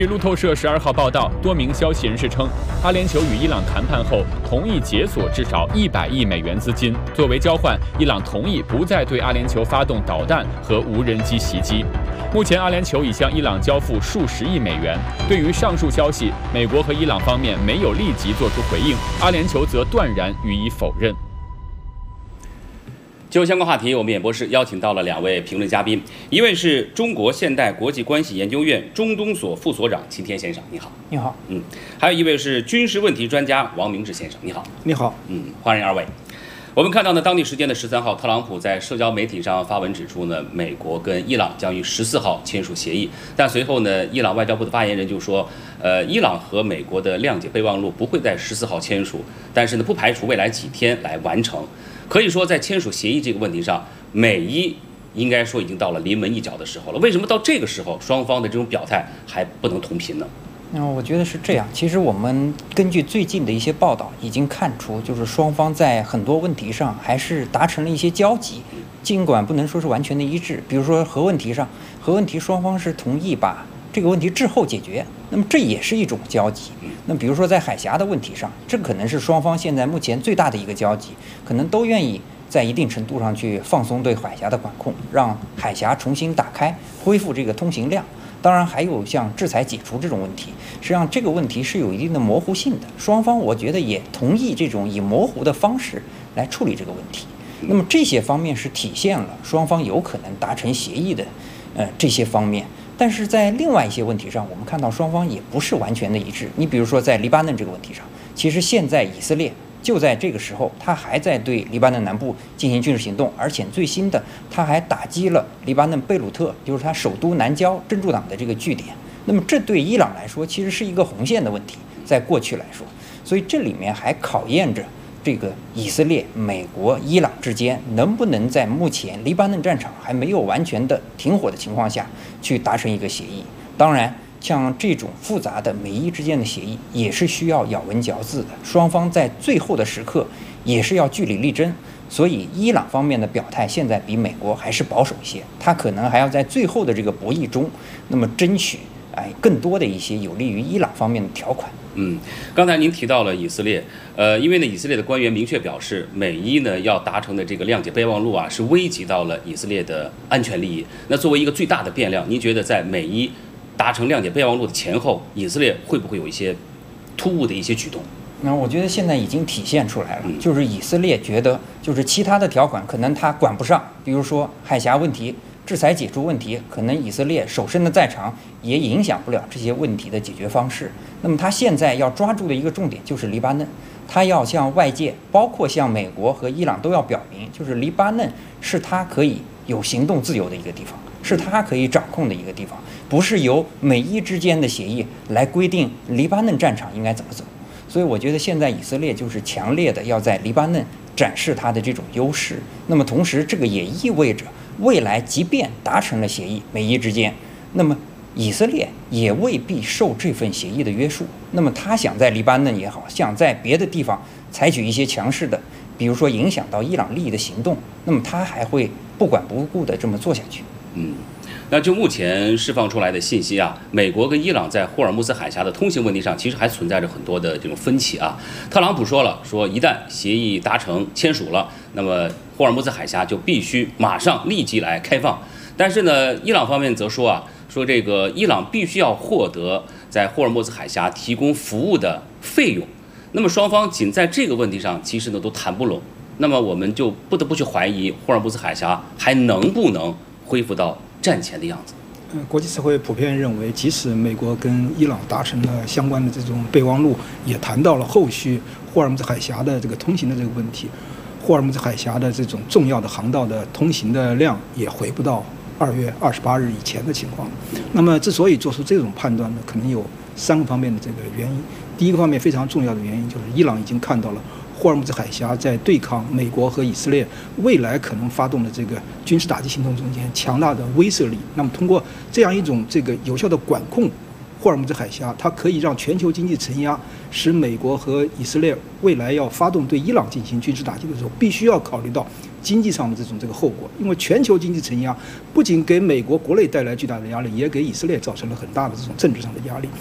据路透社12号报道，多名消息人士称，阿联酋与伊朗谈判后同意解锁至少100亿美元资金，作为交换，伊朗同意不再对阿联酋发动导弹和无人机袭击。目前，阿联酋已向伊朗交付数十亿美元。对于上述消息，美国和伊朗方面没有立即做出回应，阿联酋则断然予以否认。 就相关话题，我们演播室邀请到了2位评论嘉宾，一位是中国现代国际关系研究院中东所副所长秦天先生，你好。 你好。 还有一位是军事问题专家王明志先生，你好。 你好。 欢迎2位。我们看到呢，当地时间的13号，特朗普在社交媒体上发文指出呢，美国跟伊朗将于14号签署协议，但随后呢，伊朗外交部的发言人就说，伊朗和美国的谅解备忘录不会在14号签署，但是呢，不排除未来几天来完成。可以说，在签署协议这个问题上，美伊应该说已经到了临门一脚的时候了。为什么到这个时候，双方的这种表态还不能同频呢？ 我觉得是这样。其实我们根据最近的一些报道，已经看出，就是双方在很多问题上还是达成了一些交集，尽管不能说是完全的一致。比如说核问题上，核问题双方是同意把这个问题滞后解决，那么这也是一种交集。那比如说在海峡的问题上，这可能是双方现在目前最大的一个交集，可能都愿意在一定程度上去放松对海峡的管控，让海峡重新打开，恢复这个通行量。当然还有像制裁解除这种问题，实际上这个问题是有一定的模糊性的，双方我觉得也同意这种以模糊的方式来处理这个问题。那么这些方面是体现了双方有可能达成协议的这些方面。但是在另外一些问题上，我们看到双方也不是完全的一致。你比如说在黎巴嫩这个问题上，其实现在以色列就在这个时候，他还在对黎巴嫩南部进行军事行动，而且最新的他还打击了黎巴嫩贝鲁特，就是他首都南郊真主党的这个据点。那么这对伊朗来说其实是一个红线的问题，在过去来说，所以这里面还考验着这个以色列、美国、伊朗之间能不能在目前黎巴嫩战场还没有完全的停火的情况下去达成一个协议。当然像这种复杂的美伊之间的协议也是需要咬文嚼字的，双方在最后的时刻也是要据理力争。所以伊朗方面的表态现在比美国还是保守一些，他可能还要在最后的这个博弈中那么争取更多的一些有利于伊朗方面的条款。 刚才您提到了以色列，因为呢，以色列的官员明确表示，美伊呢要达成的这个谅解备忘录啊，是危及到了以色列的安全利益。那作为一个最大的变量，您觉得在美伊达成谅解备忘录的前后，以色列会不会有一些突兀的一些举动？ 那我觉得现在已经体现出来了，就是以色列觉得就是其他的条款可能他管不上，比如说海峡问题、制裁解除问题，可能以色列手伸的再长也影响不了这些问题的解决方式。那么他现在要抓住的一个重点就是黎巴嫩，他要向外界，包括向美国和伊朗都要表明，就是黎巴嫩是他可以有行动自由的一个地方，是他可以掌控的一个地方，不是由美伊之间的协议来规定黎巴嫩战场应该怎么走。所以我觉得现在以色列就是强烈的要在黎巴嫩展示它的这种优势。那么同时这个也意味着未来即便达成了协议，美伊之间，那么以色列也未必受这份协议的约束。那么他想在黎巴嫩也好，想在别的地方采取一些强势的，比如说影响到伊朗利益的行动，那么他还会不管不顾的这么做下去。 那就目前释放出来的信息啊，美国跟伊朗在霍尔木兹海峡的通行问题上，其实还存在着很多的这种分歧啊。特朗普说了，说一旦协议达成签署了，那么霍尔木兹海峡就必须马上立即来开放。但是呢，伊朗方面则说啊，说这个伊朗必须要获得在霍尔木兹海峡提供服务的费用。那么双方仅在这个问题上，其实呢都谈不拢。那么我们就不得不去怀疑霍尔木兹海峡还能不能恢复到战前的样子。 国际社会普遍认为，即使美国跟伊朗达成了相关的这种备忘录，也谈到了后续霍尔木兹海峡的这个通行的这个问题，霍尔木兹海峡的这种重要的航道的通行的量也回不到2月28日以前的情况。那么之所以做出这种判断呢，可能有3个方面的这个原因。第一个方面非常重要的原因就是伊朗已经看到了霍尔木兹海峡在对抗美国和以色列未来可能发动的这个军事打击行动中间强大的威慑力。那么通过这样一种这个有效的管控霍尔木兹海峡，它可以让全球经济承压，使美国和以色列未来要发动对伊朗进行军事打击的时候，必须要考虑到经济上的这个后果。因为全球经济承压不仅给美国国内带来巨大的压力，也给以色列造成了很大的这种政治上的压力。